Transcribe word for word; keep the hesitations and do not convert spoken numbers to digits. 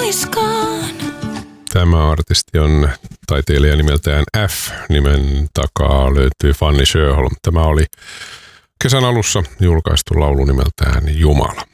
niskaan. Tämä artisti on taiteilija nimeltään F. Nimen takaa löytyy Fanny Sjöholm. Tämä oli kesän alussa julkaistu laulu nimeltään Jumala.